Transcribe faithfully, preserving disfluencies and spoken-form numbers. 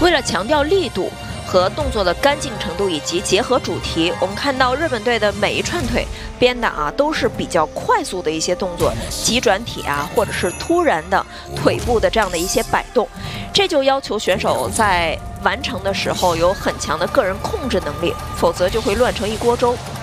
为了强调力度和动作的干净程度以及结合主题，我们看到日本队的每一串腿编的啊都是比较快速的一些动作，急转体啊，或者是突然的腿部的这样的一些摆动，这就要求选手在完成的时候有很强的个人控制能力，否则就会乱成一锅粥。